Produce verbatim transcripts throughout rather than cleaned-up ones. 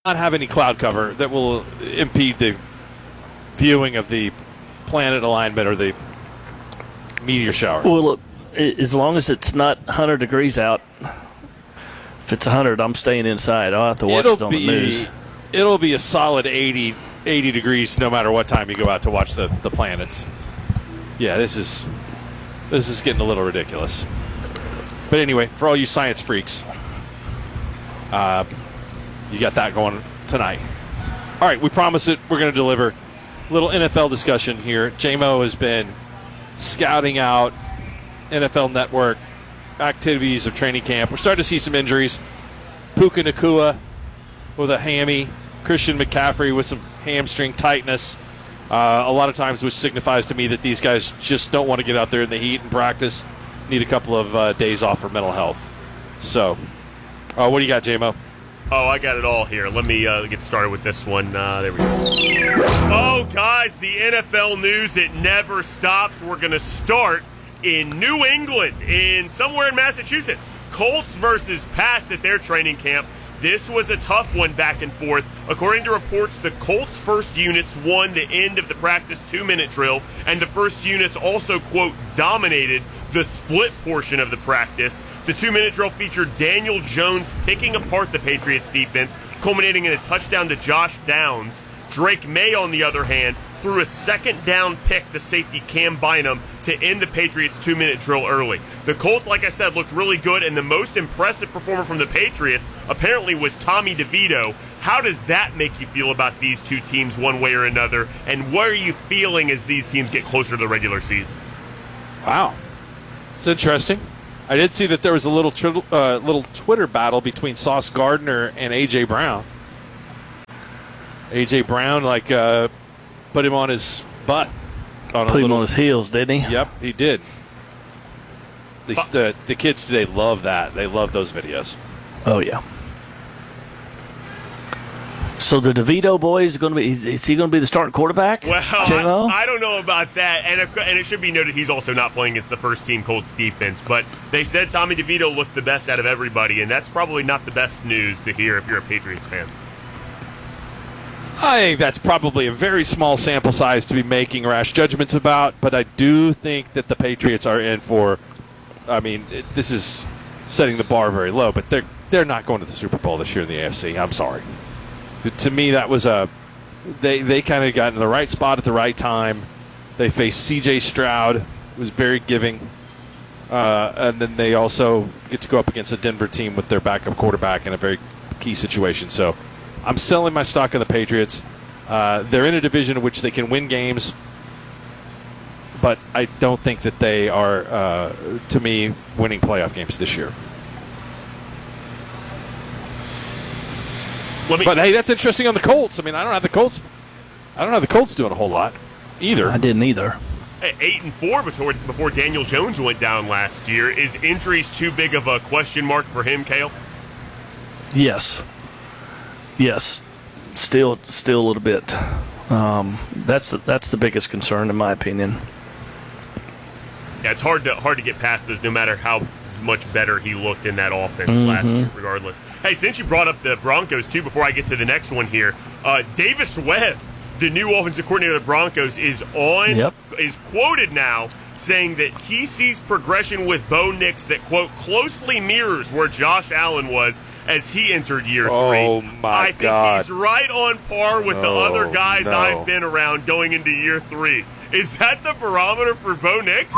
not have any cloud cover that will impede the viewing of the planet alignment or the meteor shower. Well, look, as long as it's not one hundred degrees out, if it's one hundred, I'm staying inside. I'll have to watch it'll it on be, the news. It'll be a solid eighty, eighty degrees no matter what time you go out to watch the, the planets. Yeah, this is this is getting a little ridiculous. But anyway, for all you science freaks, uh, you got that going tonight. All right, we promise it. We're going to deliver. A little N F L discussion here. J-Mo has been scouting out N F L Network activities of training camp. We're starting to see some injuries. Puka Nacua with a hammy. Christian McCaffrey with some hamstring tightness. Uh, a lot of times, which signifies to me that these guys just don't want to get out there in the heat and practice. Need a couple of uh, days off for mental health. So, uh, what do you got, J-Mo? Oh, I got it all here. Let me uh, get started with this one. Uh, there we go. Oh, guys, the N F L news, it never stops. We're going to start in New England, in somewhere in Massachusetts. Colts versus Pats at their training camp. This was a tough one back and forth. According to reports, the Colts' first units won the end of the practice two-minute drill, and the first units also, quote, dominated the split portion of the practice. The two-minute drill featured Daniel Jones picking apart the Patriots' defense, culminating in a touchdown to Josh Downs. Drake May, on the other hand, threw a second down pick to safety Cam Bynum to end the Patriots' two-minute drill early. The Colts, like I said, looked really good, and the most impressive performer from the Patriots apparently was Tommy DeVito. How does that make you feel about these two teams one way or another, and what are you feeling as these teams get closer to the regular season? Wow. It's interesting. I did see that there was a little tri- uh, little Twitter battle between Sauce Gardner and A J. Brown. A J. Brown, like, uh, put him on his butt. On Put a him little, on his heels, didn't he? Yep, he did. The, the, the kids today love that. They love those videos. Oh, yeah. So the DeVito boy is going to be, is, is he going to be the starting quarterback? Well, I, I don't know about that. And, if, and it should be noted he's also not playing against the first team Colts defense. But they said Tommy DeVito looked the best out of everybody, and that's probably not the best news to hear if you're a Patriots fan. I think that's probably a very small sample size to be making rash judgments about, but I do think that the Patriots are in for, I mean, it, this is setting the bar very low, but they're, they're not going to the Super Bowl this year in the A F C. I'm sorry. To, to me, that was a, they, they kind of got in the right spot at the right time. They faced C J Stroud, who was very giving, uh, and then they also get to go up against a Denver team with their backup quarterback in a very key situation. So I'm selling my stock in the Patriots. Uh, they're in a division in which they can win games, but I don't think that they are, uh, to me, winning playoff games this year. Let me, but, hey, that's interesting on the Colts. I mean, I don't have the Colts. I don't have the Colts doing a whole lot either. I didn't either. Eight and four before, before Daniel Jones went down last year. Is injuries too big of a question mark for him, Cale? Yes. Yes, still, still a little bit. Um, that's the, that's the biggest concern, in my opinion. Yeah, it's hard to hard to get past this, no matter how much better he looked in that offense mm-hmm. last year. Regardless, hey, since you brought up the Broncos too, before I get to the next one here, uh, Davis Webb, the new offensive coordinator of the Broncos, is on yep. is quoted now saying that he sees progression with Bo Nix that, quote, closely mirrors where Josh Allen was as he entered year oh three. Oh, my I think God. he's right on par with oh, the other guys no. I've been around going into year three. Is that the barometer for Bo Nix?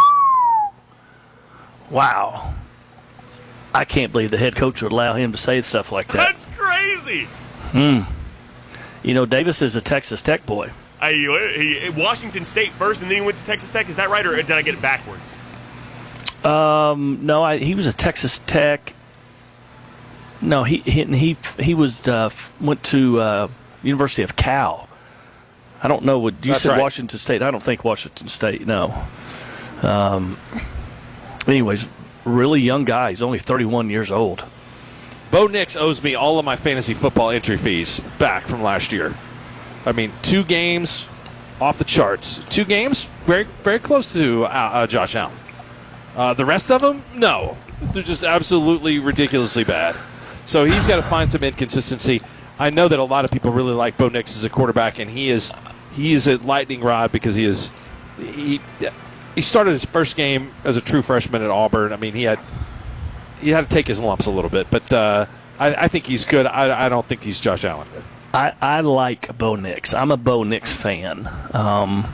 Wow. I can't believe the head coach would allow him to say stuff like that. That's crazy. Hmm. You know, Davis is a Texas Tech boy. I, he, Washington State first, and then he went to Texas Tech. Is that right, or did I get it backwards? Um, no, I, he was a Texas Tech. No, he he he, he was uh, went to uh, University of Cal. I don't know what you That's said. right. Washington State. I don't think Washington State. No. Um. Anyways, really young guy. He's only thirty-one years old. Bo Nix owes me all of my fantasy football entry fees back from last year. I mean, two games off the charts. Two games very very close to uh, uh, Josh Allen. Uh, the rest of them, no. They're just absolutely ridiculously bad. So he's got to find some inconsistency. I know that a lot of people really like Bo Nix as a quarterback, and he is he is a lightning rod because he is he he started his first game as a true freshman at Auburn. I mean, he had he had to take his lumps a little bit, but uh, I, I think he's good. I, I don't think he's Josh Allen good. I, I like Bo Nix. I'm a Bo Nix fan. Um,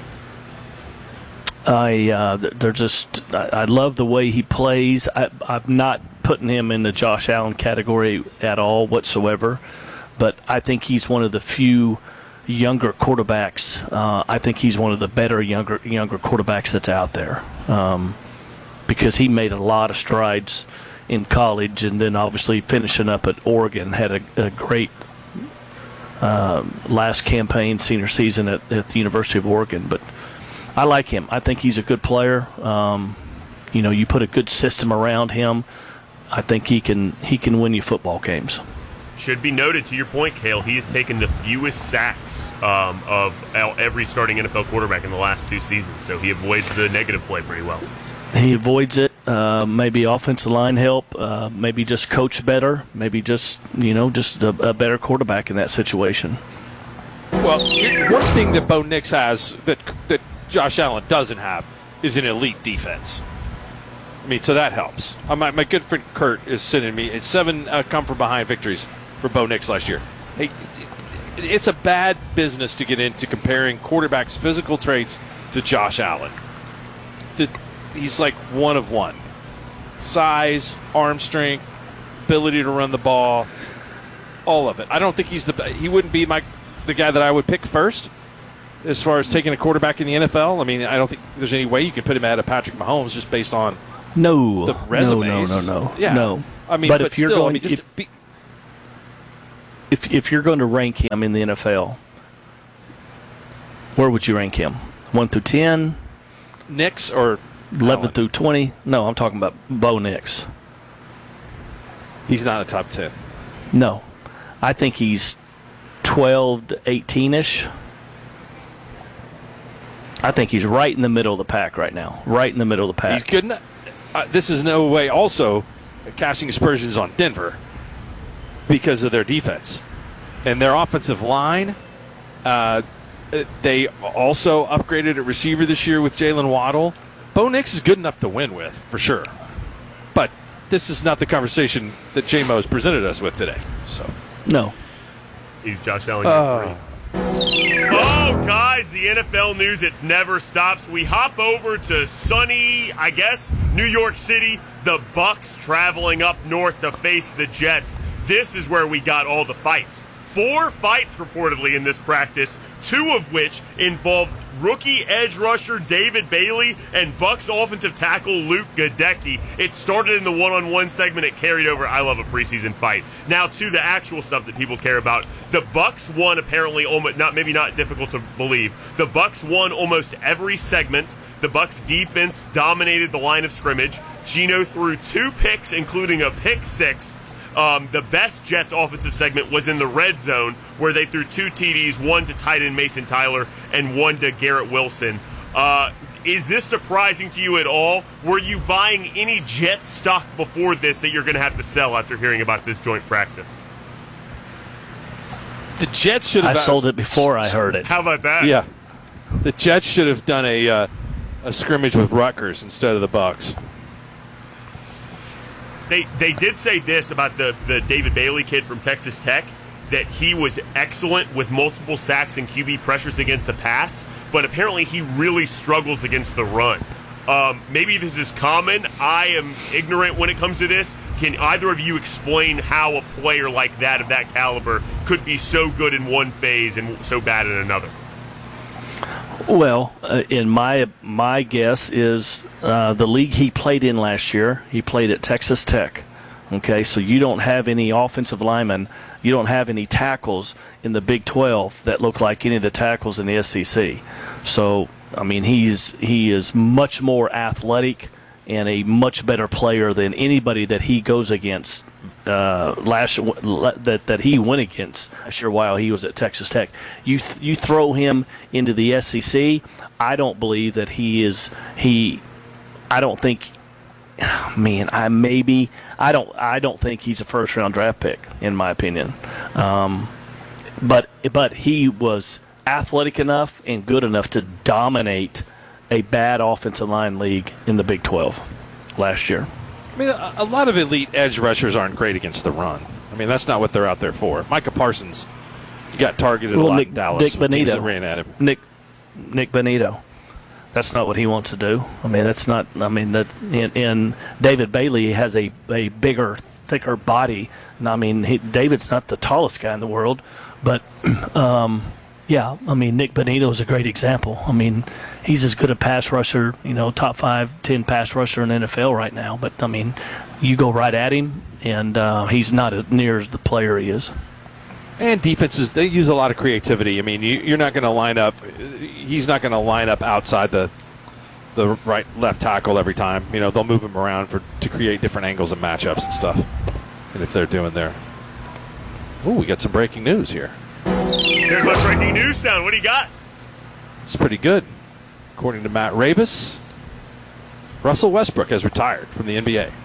I uh, they're just I, I love the way he plays. I, I'm not putting him in the Josh Allen category at all whatsoever, but I think he's one of the few younger quarterbacks. Uh, I think he's one of the better younger younger quarterbacks that's out there, um, because he made a lot of strides in college, and then obviously finishing up at Oregon, had a, a great uh, last campaign, senior season at, at the University of Oregon. But I like him. I think he's a good player. Um, you know, you put a good system around him, I think he can he can win you football games. Should be noted, to your point, Cale, he has taken the fewest sacks um, of every starting N F L quarterback in the last two seasons, so he avoids the negative play pretty well. He avoids it. Uh, maybe offensive line help. Uh, maybe just coach better. Maybe just you know just a, a better quarterback in that situation. Well, one thing that Bo Nix has that that Josh Allen doesn't have is an elite defense. I mean, so that helps. Uh, my, my good friend Kurt is sending me it's seven uh, come from behind victories for Bo Nix last year. Hey, it's a bad business to get into comparing quarterbacks' physical traits to Josh Allen. The, he's like one of one. Size, arm strength, ability to run the ball, all of it. I don't think he's the he wouldn't be my the guy that I would pick first as far as taking a quarterback in the N F L. I mean, I don't think there's any way you can put him ahead of Patrick Mahomes just based on no the resumes. No, no, no, no. Yeah. no. I mean, but, but if you're still, going, I mean, just if, to be, if if you're going to rank him in the N F L, where would you rank him? One through ten? Nix or eleven Allen? through twenty? No, I'm talking about Bo Nix. He's not a top ten. No, I think he's twelve to eighteen-ish. I think he's right in the middle of the pack right now. Right in the middle of the pack. He's good enough. Uh, this is no way also casting aspersions on Denver because of their defense and their offensive line. Uh, they also upgraded at receiver this year with Jalen Waddle. Bo Nix is good enough to win with, for sure. But this is not the conversation that J-Mo has presented us with today. So No. He's Josh Allen. Uh, Oh, guys, the N F L news, it's never stops. We hop over to sunny, I guess, New York City. The Bucks traveling up north to face the Jets. This is where we got all the fights. Four fights reportedly in this practice, two of which involved rookie edge rusher David Bailey and Bucks offensive tackle Luke Gadecki. It started in the one-on-one segment. It carried over. I love a preseason fight. Now to the actual stuff that people care about. The Bucks won apparently almost not maybe not difficult to believe. The Bucks won almost every segment. The Bucks defense dominated the line of scrimmage. Geno threw two picks, including a pick six. Um, the best Jets offensive segment was in the red zone, where they threw two T Ds, one to tight end Mason Tyler and one to Garrett Wilson. Uh, is this surprising to you at all? Were you buying any Jets stock before this that you're going to have to sell after hearing about this joint practice? the Jets should I have sold it before I heard it. How about that? Yeah, the Jets should have done a uh, a scrimmage with Rutgers instead of the Bucks. They they did say this about the, the David Bailey kid from Texas Tech, that he was excellent with multiple sacks and Q B pressures against the pass, but apparently he really struggles against the run. Um, maybe this is common. I am ignorant when it comes to this. Can either of you explain how a player like that of that caliber could be so good in one phase and so bad in another? Well, uh, in my my guess is uh, the league he played in last year, he played at Texas Tech. Okay, so you don't have any offensive linemen, you don't have any tackles in the Big twelve that look like any of the tackles in the S E C. So, I mean, he's he is much more athletic and a much better player than anybody that he goes against. Uh, last that that he went against last year while he was at Texas Tech. You th- you throw him into the S E C, I don't believe that he is he. I don't think. Man, I maybe I don't I don't think he's a first round draft pick in my opinion. Um, but but he was athletic enough and good enough to dominate a bad offensive line league in the Big twelve last year. I mean, a, a lot of elite edge rushers aren't great against the run. I mean, that's not what they're out there for. Micah Parsons got targeted well, a lot Nick, in Dallas. Nick Bonito that ran at him. Nick Nick Bonito. That's not what he wants to do. I mean, that's not. I mean, that in, in David Bailey has a, a bigger, thicker body. And I mean, he, David's not the tallest guy in the world, but um, yeah. I mean, Nick Bonito is a great example. I mean, he's as good a pass rusher, you know, top five, ten pass rusher in the N F L right now. But I mean, you go right at him, and uh, he's not as near as the player he is. And defenses, they use a lot of creativity. I mean, you, you're not going to line up. He's not going to line up outside the the right left tackle every time. You know, they'll move him around for to create different angles and matchups and stuff. And if they're doing there, oh, we got some breaking news here. There's my breaking news sound. What do you got? It's pretty good, according to Matt Ravis. Russell Westbrook has retired from the N B A.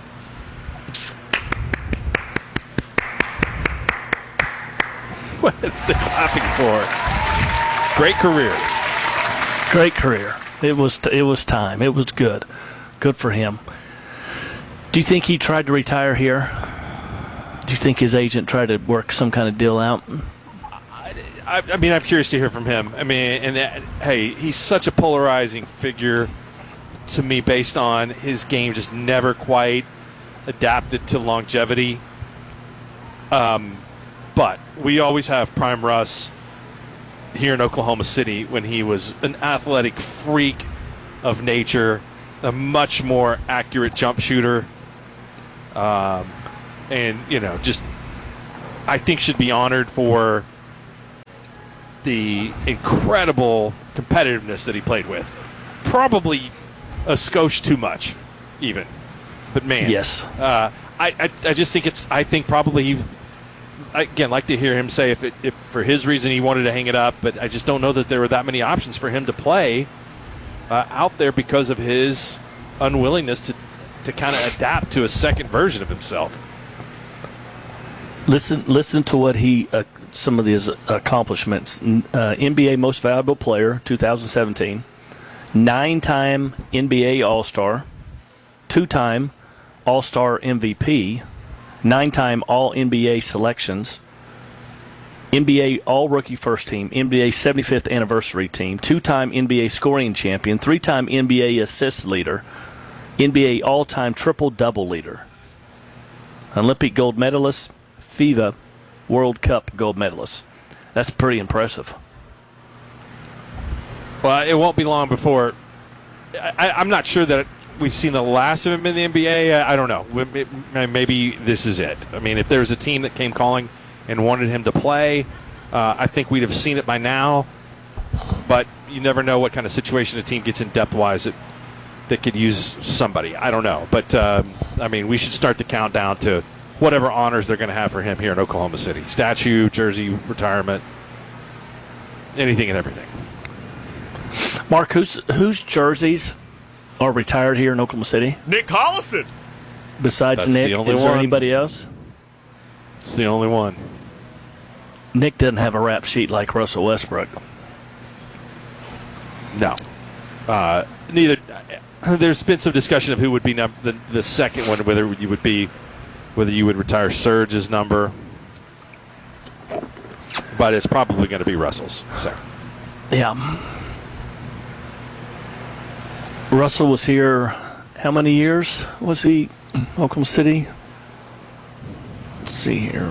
What is they clapping for? Great career. Great career. It was it was time. It was good. Good for him. Do you think he tried to retire here? Do you think his agent tried to work some kind of deal out? I, I mean, I'm curious to hear from him. I mean, and uh, hey, he's such a polarizing figure to me based on his game just never quite adapted to longevity. Um, but we always have Prime Russ here in Oklahoma City when he was an athletic freak of nature, a much more accurate jump shooter, um, and, you know, just I think should be honored for the incredible competitiveness that he played with. Probably a skosh too much, even. But, man. Yes. Uh, I, I, I just think it's – I think probably he – I, again, like to hear him say if, it, if for his reason he wanted to hang it up, but I just don't know that there were that many options for him to play uh, out there because of his unwillingness to, to kind of adapt to a second version of himself. Listen, listen to what he uh, some of his accomplishments. Uh, N B A Most Valuable Player, two thousand seventeen, nine-time N B A All-Star, two-time All-Star M V P. Nine-time All-N B A selections, N B A All-Rookie First Team, N B A seventy-fifth Anniversary Team, two-time N B A Scoring Champion, three-time N B A Assist Leader, N B A All-Time Triple-Double Leader, Olympic Gold Medalist, FIBA World Cup Gold Medalist. That's pretty impressive. Well, it won't be long before I, – I'm not sure that – we've seen the last of him in the N B A. I don't know. Maybe this is it. I mean, if there's a team that came calling and wanted him to play, uh, I think we'd have seen it by now. But you never know what kind of situation a team gets in depth-wise that, that could use somebody. I don't know. But, um, I mean, we should start the countdown to whatever honors they're going to have for him here in Oklahoma City. Statue, jersey, retirement, anything and everything. Mark, whose whose jerseys are retired here in Oklahoma City? Nick Collison. Besides That's Nick, the only is there one. anybody else? It's the only one. Nick doesn't have a rap sheet like Russell Westbrook. No. Uh, neither. There's been some discussion of who would be num- the, the second one, whether you would be, whether you would retire Serge's number. But it's probably going to be Russell's second. Yeah. Russell was here, how many years was he Oklahoma City? Let's see here.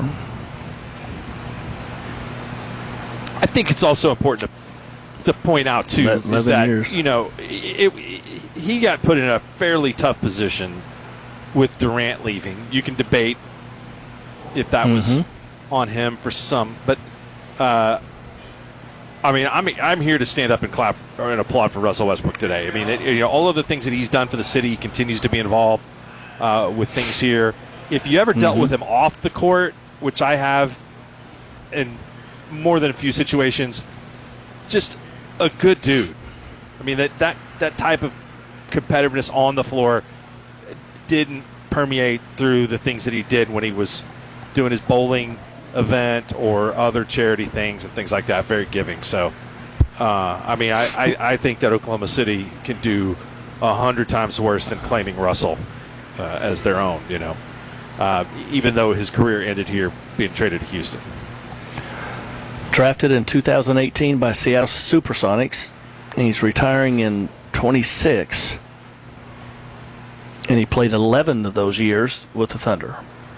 I think it's also important to, to point out, too, eleven is that, years. you know, it, it, he got put in a fairly tough position with Durant leaving. You can debate if that Mm-hmm. was on him for some, but uh, I mean, I'm I'm here to stand up and clap or and applaud for Russell Westbrook today. I mean, it, you know, all of the things that he's done for the city, he continues to be involved uh, with things here. If you ever dealt Mm-hmm. with him off the court, which I have in more than a few situations, just a good dude. I mean, that that that type of competitiveness on the floor didn't permeate through the things that he did when he was doing his bowling event or other charity things and things like that. Very giving. So, uh, I mean, I, I, I think that Oklahoma City can do a hundred times worse than claiming Russell uh, as their own, you know, uh, even though his career ended here being traded to Houston. Drafted in two thousand eighteen by Seattle Supersonics, and he's retiring in twenty-six, and he played eleven of those years with the Thunder.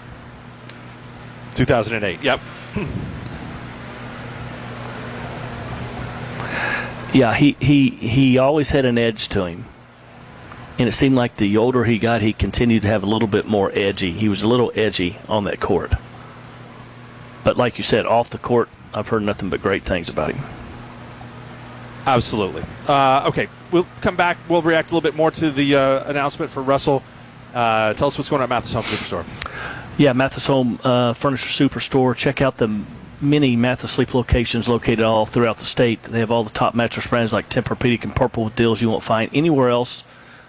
two thousand eight, yep. Yeah, he, he, he always had an edge to him. And it seemed like the older he got, he continued to have a little bit more edgy. He was a little edgy on that court. But like you said, off the court, I've heard nothing but great things about him. Absolutely. Uh, okay, we'll come back. We'll react a little bit more to the uh, announcement for Russell. Uh, tell us what's going on at Mathis Home Superstore. Yeah, Mathis Home uh, Furniture Superstore. Check out the many Mathis Sleep locations located all throughout the state. They have all the top mattress brands like Tempur-Pedic and Purple with deals you won't find anywhere else.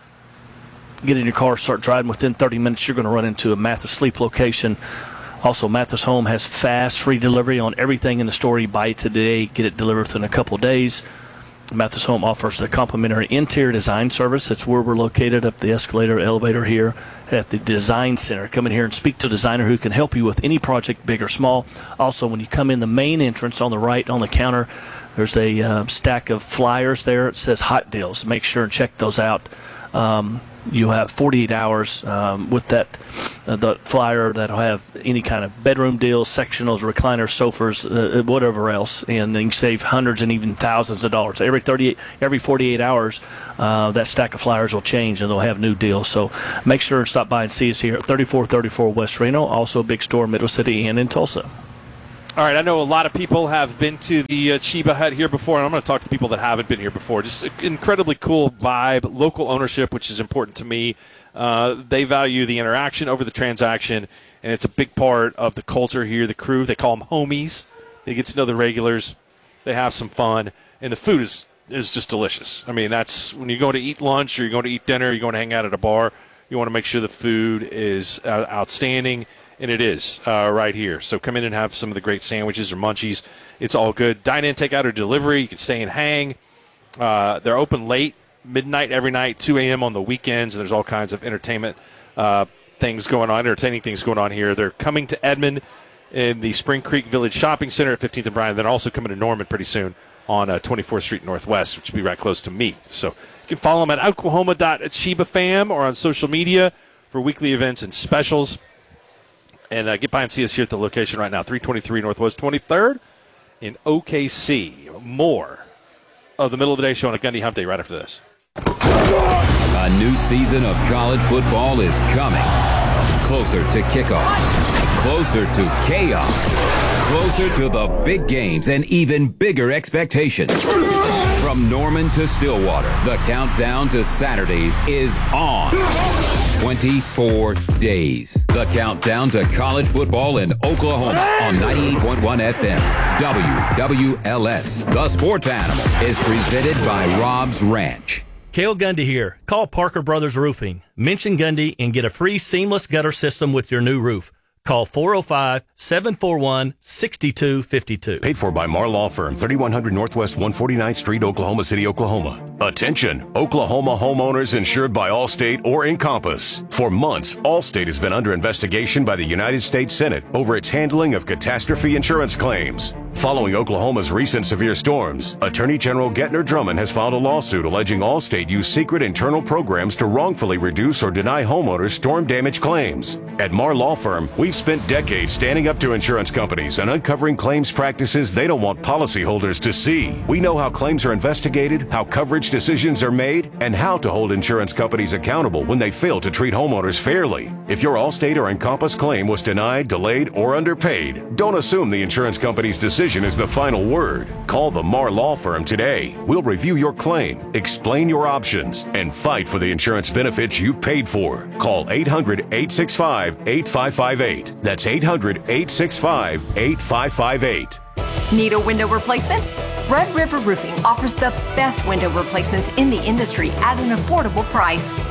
Get in your car, start driving. Within thirty minutes, you're going to run into a Mathis Sleep location. Also, Mathis Home has fast, free delivery on everything in the store. You buy it today, get it delivered within a couple days. Mathis Home offers the complimentary interior design service. That's where we're located, up the escalator, elevator here at the Design Center. Come in here and speak to a designer who can help you with any project, big or small. Also, when you come in the main entrance on the right on the counter, there's a uh, stack of flyers there. It says Hot Deals. Make sure and check those out. Um, you have forty-eight hours um, with that uh, the flyer that'll have any kind of bedroom deals, sectionals, recliners, sofas, uh, whatever else, and then you save hundreds and even thousands of dollars. Every thirty-eight, every forty-eight hours, uh, that stack of flyers will change and they'll have new deals. So make sure and stop by and see us here at thirty-four thirty-four West Reno, also a big store in Middle City and in Tulsa. All right, I know a lot of people have been to the uh, Chiba Hut here before, and I'm going to talk to the people that haven't been here before. Just an incredibly cool vibe, local ownership, which is important to me. Uh, they value the interaction over the transaction, and it's a big part of the culture here, the crew. They call them homies. They get to know the regulars. They have some fun, and the food is, is just delicious. I mean, that's when you're going to eat lunch or you're going to eat dinner, you're going to hang out at a bar, you want to make sure the food is uh, outstanding. And it is uh, right here. So come in and have some of the great sandwiches or munchies. It's all good. Dine in, take out, or delivery. You can stay and hang. Uh, they're open late, midnight every night, two a.m. on the weekends. And there's all kinds of entertainment uh, things going on, entertaining things going on here. They're coming to Edmond in the Spring Creek Village Shopping Center at fifteenth and Bryan. Then also coming to Norman pretty soon on uh, twenty-fourth Street Northwest, which will be right close to me. So you can follow them at oklahoma dot chiba fam or on social media for weekly events and specials. And uh, get by and see us here at the location right now, three twenty-three Northwest twenty-third in O K C. More of the Middle of the Day show on a Gundy Hump Day right after this. A new season of college football is coming. Closer to kickoff. Closer to chaos. Closer to the big games and even bigger expectations. From Norman to Stillwater, the countdown to Saturdays is on. twenty-four days. The countdown to college football in Oklahoma on ninety-eight point one F M. W W L S. The Sports Animal is presented by Rob's Ranch. Cale Gundy here. Call Parker Brothers Roofing. Mention Gundy and get a free seamless gutter system with your new roof. Call four oh five, seven four one, six two five two. Paid for by Marr Law Firm, thirty-one hundred Northwest one forty-ninth Street, Oklahoma City, Oklahoma. Attention, Oklahoma homeowners insured by Allstate or Encompass. For months, Allstate has been under investigation by the United States Senate over its handling of catastrophe insurance claims. Following Oklahoma's recent severe storms, Attorney General Gettner Drummond has filed a lawsuit alleging Allstate used secret internal programs to wrongfully reduce or deny homeowners storm damage claims. At Marr Law Firm, we've spent decades standing up to insurance companies and uncovering claims practices they don't want policyholders to see. We know how claims are investigated, how coverage decisions are made, and how to hold insurance companies accountable when they fail to treat homeowners fairly. If your Allstate or Encompass claim was denied, delayed, or underpaid, don't assume the insurance company's decision is the final word. Call the Marr Law Firm today. We'll review your claim, explain your options, and fight for the insurance benefits you paid for. Call eight hundred, eight six five, eight five five eight. That's eight hundred, eight six five, eight five five eight. Need a window replacement? Red River Roofing offers the best window replacements in the industry at an affordable price.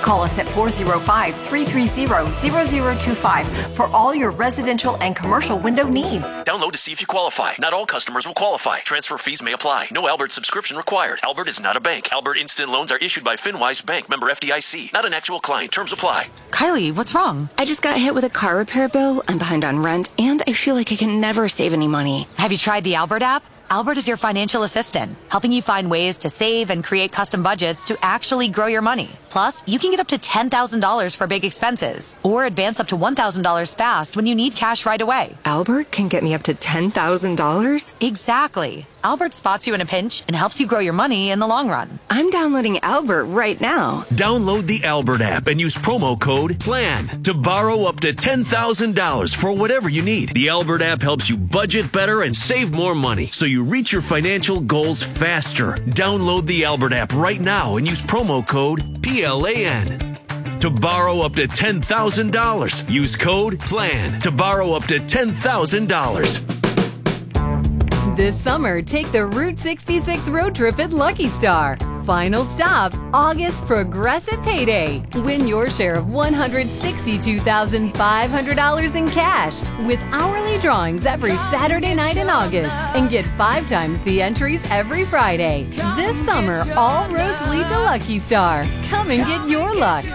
Call us at four oh five, three three zero, zero zero two five for all your residential and commercial window needs. Download to see if you qualify. Not all customers will qualify. Transfer fees may apply. No Albert subscription required. Albert is not a bank. Albert Instant Loans are issued by FinWise Bank, member F D I C. Not an actual client. Terms apply. Kylie, what's wrong? I just got hit with a car repair bill. I'm behind on rent, and I feel like I can never save any money. Have you tried the Albert app? Albert is your financial assistant, helping you find ways to save and create custom budgets to actually grow your money. Plus, you can get up to ten thousand dollars for big expenses, or advance up to one thousand dollars fast when you need cash right away. Albert can get me up to ten thousand dollars? Exactly. Albert spots you in a pinch and helps you grow your money in the long run. I'm downloading Albert right now. Download the Albert app and use promo code PLAN to borrow up to ten thousand dollars for whatever you need. The Albert app helps you budget better and save more money, so you reach your financial goals faster. Download the Albert app right now and use promo code P L A N to borrow up to ten thousand dollars. Use code PLAN to borrow up to ten thousand dollars. This summer, take the Route sixty-six road trip at Lucky Star. Final stop, August Progressive Payday. Win your share of one hundred sixty-two thousand five hundred dollars in cash with hourly drawings every Saturday night in August, and get five times the entries every Friday. This summer, all roads lead to Lucky Star. Come and get your luck.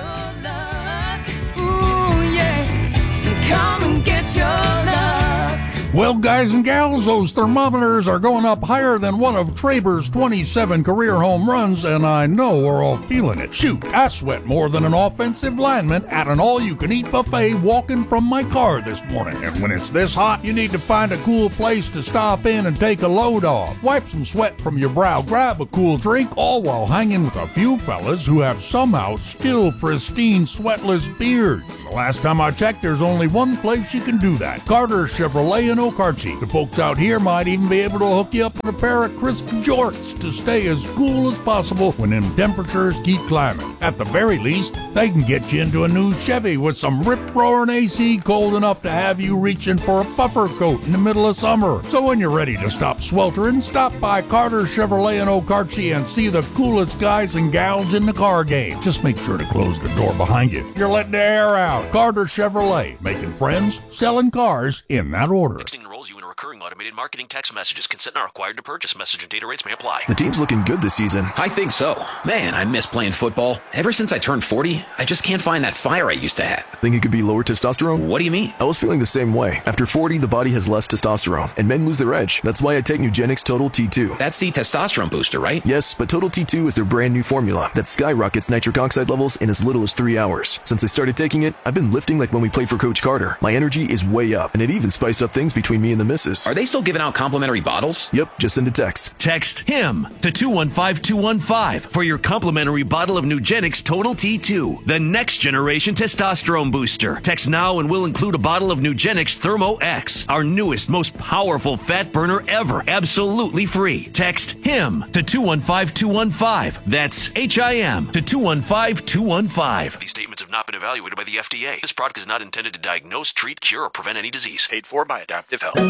Ooh, yeah. Come and get your luck. Well, guys and gals, those thermometers are going up higher than one of Traber's twenty-seven career home runs, and I know we're all feeling it. Shoot, I sweat more than an offensive lineman at an all-you-can-eat buffet walking from my car this morning. And when it's this hot, you need to find a cool place to stop in and take a load off. Wipe some sweat from your brow, grab a cool drink, all while hanging with a few fellas who have somehow still pristine, sweatless beards. The last time I checked, there's only one place you can do that. Carter Chevrolet in Okarche. The folks out here might even be able to hook you up with a pair of crisp jorts to stay as cool as possible when them temperatures keep climbing. At the very least, they can get you into a new Chevy with some rip-roaring A C cold enough to have you reaching for a puffer coat in the middle of summer. So when you're ready to stop sweltering, stop by Carter Chevrolet in Okarche and see the coolest guys and gals in the car game. Just make sure to close the door behind you. You're letting the air out. Carter Chevrolet, making friends, selling cars in that order. Texting enrolls you in a recurring automated marketing text messages. Consent not required to purchase. Message and data rates may apply. The team's looking good this season. I think so. Man, I miss playing football. Ever since I turned forty, I just can't find that fire I used to have. Think it could be lower testosterone? What do you mean? I was feeling the same way. After forty, the body has less testosterone, and men lose their edge. That's why I take Nugenix Total T two. That's the testosterone booster, right? Yes, but Total T two is their brand new formula that skyrockets nitric oxide levels in as little as three hours. Since I started taking it, I've been lifting like when we played for Coach Carter. My energy is way up, and it even spiced up things between me and the missus. Are they still giving out complimentary bottles? Yep, just send a text. Text HIM to two one five two one five for your complimentary bottle of Nugenix Total T two, the next generation testosterone booster. Text now and we'll include a bottle of Nugenix Thermo X, our newest, most powerful fat burner ever, absolutely free. Text HIM to two one five two one five. That's H I M to two one five two one five. These statements have not been evaluated by the F D A. This product is not intended to diagnose, treat, cure, or prevent any disease. Paid for by Adaptive Health.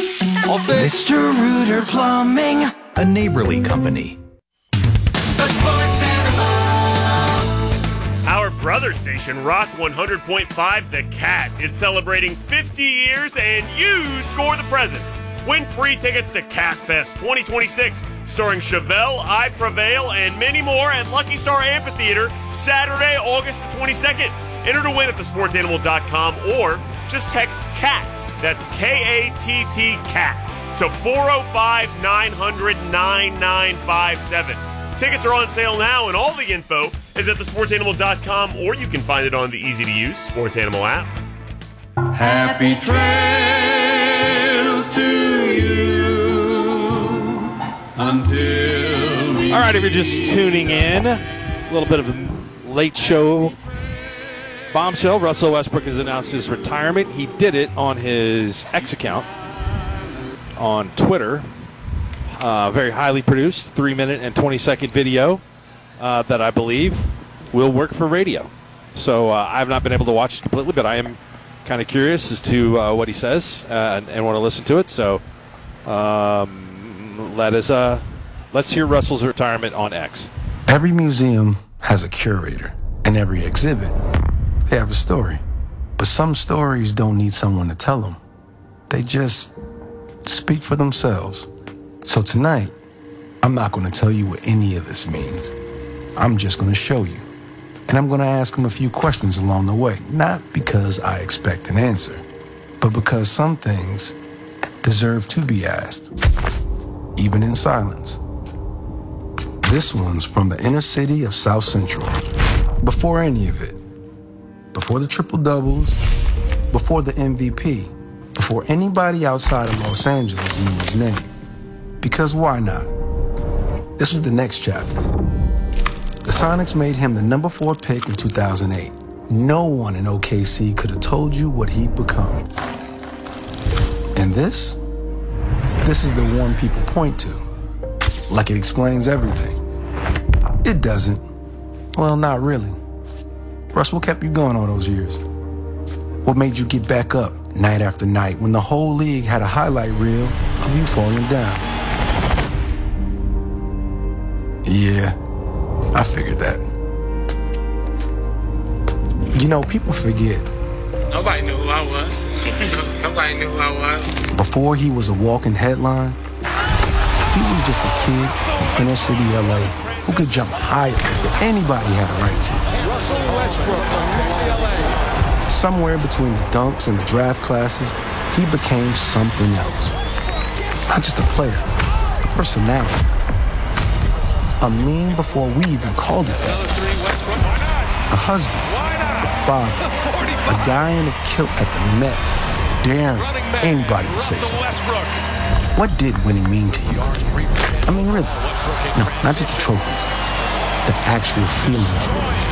Mister Rooter Plumbing, a neighborly company. the sports animal. Our brother station, Rock one hundred point five The Cat, is celebrating fifty years, and you score the presents. Win free tickets to Cat Fest twenty twenty-six, starring Chevelle, I Prevail, and many more at Lucky Star Amphitheater, Saturday, August the twenty-second. Enter to win at the sports animal dot com or just text CAT, that's K A T T CAT, to four oh five, nine hundred, nine nine five seven. Tickets are on sale now, and all the info is at the sports animal dot com, or you can find it on the easy-to-use Sports Animal app. Happy trails to you until we All right, if you're just tuning in, a little bit of a late show bombshell. Russell Westbrook has announced his retirement. He did it on his X account on Twitter. Uh, very highly produced, three minute and twenty second video uh, that I believe will work for radio. So uh, I've not been able to watch it completely, but I am kind of curious as to uh, what he says uh, and, and want to listen to it. So um, let us uh, let's hear Russell's retirement on X. Every museum has a curator, and In every exhibit, they have a story. But some stories don't need someone to tell them. They just speak for themselves. So tonight, I'm not going to tell you what any of this means. I'm just going to show you. And I'm going to ask them a few questions along the way. Not because I expect an answer, but because some things deserve to be asked, even in silence. This one's from the inner city of South Central. Before any of it, before the triple doubles, before the M V P, before anybody outside of Los Angeles knew his name. Because why not? This was the next chapter. The Sonics made him the number four pick in two thousand eight. No one in O K C could have told you what he'd become. And this? This is the one people point to. Like it explains everything. It doesn't. Well, not really. Russ, what kept you going all those years? What made you get back up night after night when the whole league had a highlight reel of you falling down? Yeah, I figured that. You know, people forget. Nobody knew who I was. Nobody knew who I was. Before he was a walking headline, he was just a kid from inner city L A who could jump higher than anybody had a right to. Russell Westbrook from U C L A. Somewhere between the dunks and the draft classes, he became something else. Not just a player, a personality. A meme before we even called it that. A husband, a father, a guy in a kilt at the Met, daring anybody to say something. What did winning mean to you? I mean, really. No, not just the trophies. The actual feeling of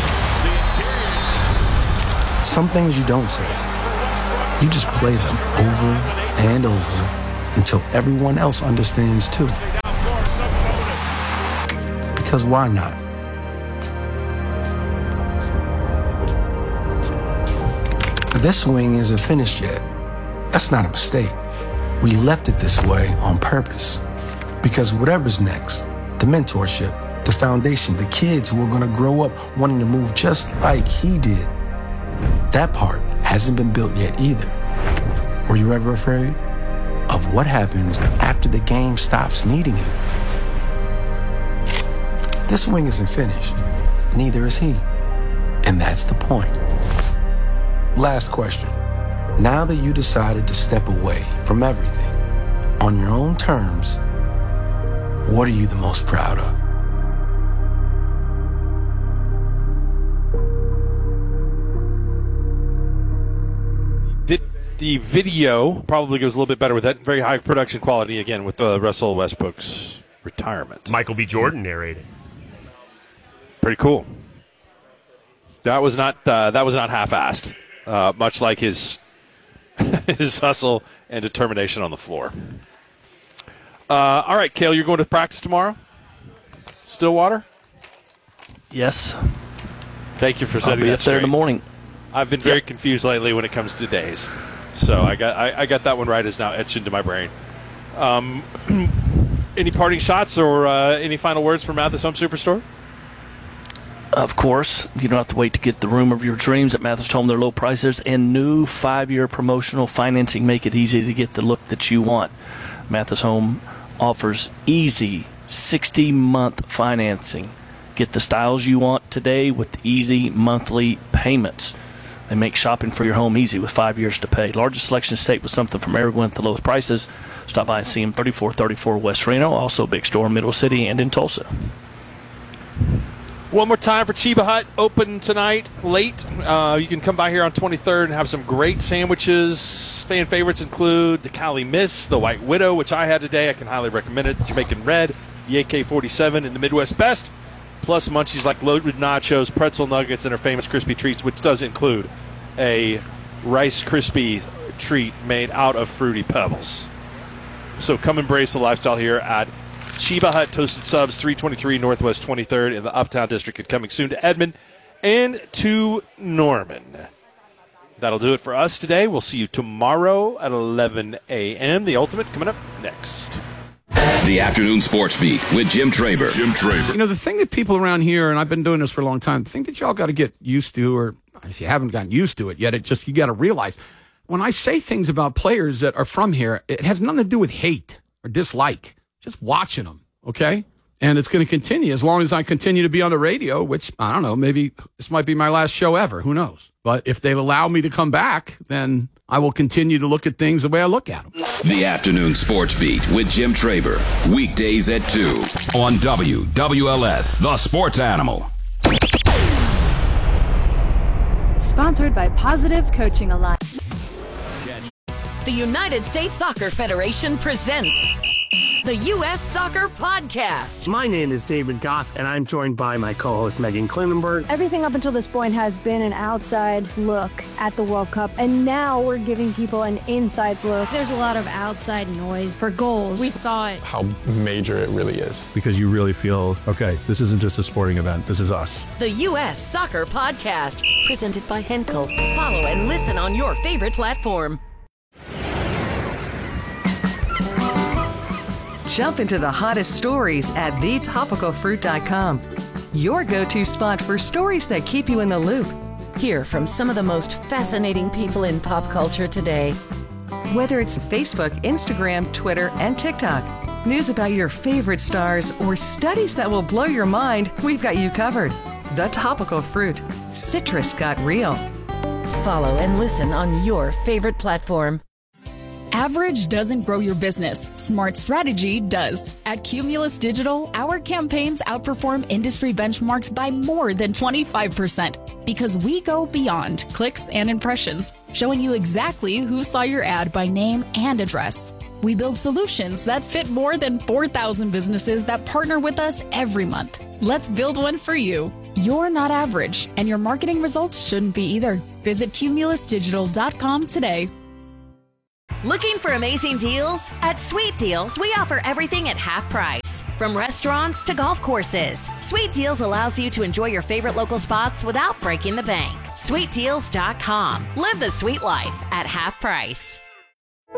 it. Some things you don't say. You just play them over and over until everyone else understands too. Because why not? This swing isn't finished yet. That's not a mistake. We left it this way on purpose. Because whatever's next, the mentorship, the foundation, the kids who are going to grow up wanting to move just like he did, that part hasn't been built yet either. Were you ever afraid of what happens after the game stops needing you? This swing isn't finished. Neither is he. And that's the point. Last question. Now that you decided to step away from everything on your own terms, what are you the most proud of? The, the video probably goes a little bit better with that. Very high production quality, again, with uh, Russell Westbrook's retirement. Michael B. Jordan narrated. Pretty cool. That was not uh, that was not half-assed, uh, much like his his hustle and determination on the floor. Uh, all right, Cale, you're going to practice tomorrow? Stillwater? Yes. Thank you for setting I'll be that up there in the straight. morning. I've been very yep. confused lately when it comes to days, so I got I, I got that one right. It's now etched into my brain. Um, any parting shots or uh, any final words from Mathis Home Superstore? Of course, you don't have to wait to get the room of your dreams at Mathis Home. Their low prices and new five-year promotional financing make it easy to get the look that you want. Mathis Home offers easy sixty-month financing. Get the styles you want today with easy monthly payments. They make shopping for your home easy with five years to pay. Largest selection of state with something from everyone at the lowest prices. Stop by and see them, thirty-four thirty-four West Reno. Also a big store in Middle City and in Tulsa. One more time for Chiba Hut, open tonight late. Uh, you can come by here on twenty-third and have some great sandwiches. Fan favorites include the Cali Miss, the White Widow, which I had today. I can highly recommend it. The Jamaican Red, the A K forty-seven, and the Midwest Best. Plus munchies like loaded nachos, pretzel nuggets, and our famous crispy treats, which does include a Rice Krispie treat made out of Fruity Pebbles. So come embrace the lifestyle here at Chiba Hut. Toasted Subs, three twenty-three Northwest twenty-third in the Uptown District, and coming soon to Edmond and to Norman. That'll do it for us today. We'll see you tomorrow at eleven a.m. The Ultimate coming up next. The Afternoon Sports Beat with Jim Traver. Jim Traver. You know, the thing that people around here, and I've been doing this for a long time, the thing that y'all got to get used to, or if you haven't gotten used to it yet, it just, you got to realize, when I say things about players that are from here, it has nothing to do with hate or dislike. Just watching them, okay? And it's going to continue as long as I continue to be on the radio, which, I don't know, maybe this might be my last show ever. Who knows? But if they allow me to come back, then I will continue to look at things the way I look at them. The Afternoon Sports Beat with Jim Traver. Weekdays at two on W W L S, the Sports Animal. Sponsored by Positive Coaching Alliance. The United States Soccer Federation presents the U S Soccer Podcast. My name is David Goss, and I'm joined by my co-host Megan Klinenberg. Everything up until this point has been an outside look at the World Cup, and now we're giving people an inside look. There's a lot of outside noise for goals. We thought how major it really is, because you really feel, okay, this isn't just a sporting event, this is us. The U S Soccer Podcast, presented by Henkel. Follow and listen on your favorite platform. Jump into the hottest stories at the topical fruit dot com. Your go-to spot for stories that keep you in the loop. Hear from some of the most fascinating people in pop culture today. Whether it's Facebook, Instagram, Twitter, and TikTok, news about your favorite stars, or studies that will blow your mind, we've got you covered. The Topical Fruit. Citrus got real. Follow and listen on your favorite platform. Average doesn't grow your business. Smart strategy does. At Cumulus Digital, our campaigns outperform industry benchmarks by more than twenty-five percent because we go beyond clicks and impressions, showing you exactly who saw your ad by name and address. We build solutions that fit more than four thousand businesses that partner with us every month. Let's build one for you. You're not average, and your marketing results shouldn't be either. Visit cumulus digital dot com today. Looking for amazing deals? At Sweet Deals, we offer everything at half price. From restaurants to golf courses, Sweet Deals allows you to enjoy your favorite local spots without breaking the bank. sweet deals dot com. Live the sweet life at half price.